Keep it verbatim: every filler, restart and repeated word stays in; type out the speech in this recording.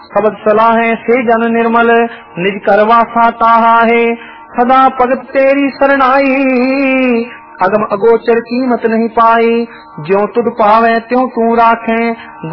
शब्द सलाहे से जन निर्मल, निज करवासा ताहा है। सदा भगत तेरी शरणाई, अगम अगोचर कीमत नहीं पाई। ज्यों तुध पावे त्यों तू राखे,